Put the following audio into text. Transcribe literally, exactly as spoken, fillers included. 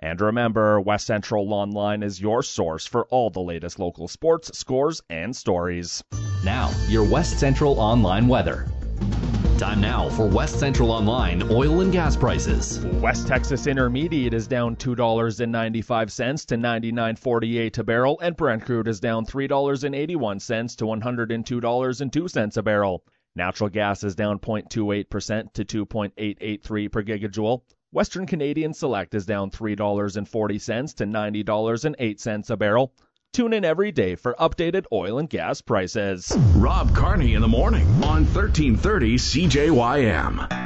And remember, West Central Online is your source for all the latest local sports, scores, and stories. Now, your West Central Online weather. Time now for West Central Online oil and gas prices. West Texas Intermediate is down two dollars and ninety-five cents to ninety-nine forty-eight a barrel, and Brent crude is down three dollars and eighty-one cents to one hundred two dollars and two cents a barrel. Natural gas is down zero point two eight percent to two point eight eight three per gigajoule. Western Canadian Select is down three dollars and forty cents to ninety dollars and eight cents a barrel. Tune in every day for updated oil and gas prices. Rob Carney in the morning on thirteen thirty C J Y M.